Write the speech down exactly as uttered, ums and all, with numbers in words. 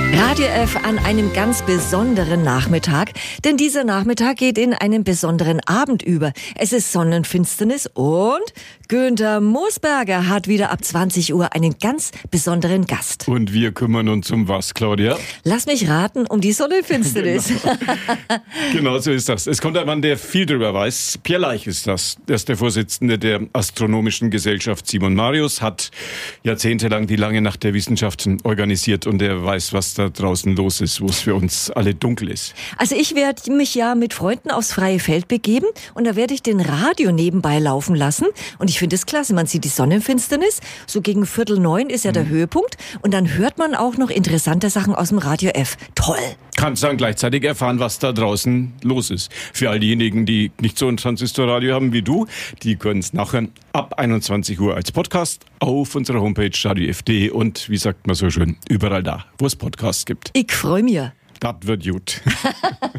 Radio F an einem ganz besonderen Nachmittag, denn dieser Nachmittag geht in einen besonderen Abend über. Es ist Sonnenfinsternis und Günther Moosberger hat wieder ab zwanzig Uhr einen ganz besonderen Gast. Und wir kümmern uns um was, Claudia? Lass mich raten, um die Sonnenfinsternis. Genau. Genau so ist das. Es kommt ein Mann, der viel drüber weiß. Pierre Leich ist das. Er ist der Vorsitzende der Astronomischen Gesellschaft Simon Marius, hat jahrzehntelang die lange Nacht der Wissenschaften organisiert und er weiß, was da draußen los ist, wo es für uns alle dunkel ist. Also ich werde mich ja mit Freunden aufs freie Feld begeben und da werde ich den Radio nebenbei laufen lassen und ich finde es klasse. Man sieht die Sonnenfinsternis, so gegen Viertel neun ist ja der mhm. Höhepunkt und dann hört man auch noch interessante Sachen aus dem Radio F. Toll! Kannst dann gleichzeitig erfahren, was da draußen los ist. Für all diejenigen, die nicht so ein Transistorradio haben wie du, die können es nachhören ab einundzwanzig Uhr als Podcast auf unserer Homepage radio f punkt d und wie sagt man so schön, überall da, wo es Podcasts gibt. Ich freue mich. Das wird gut.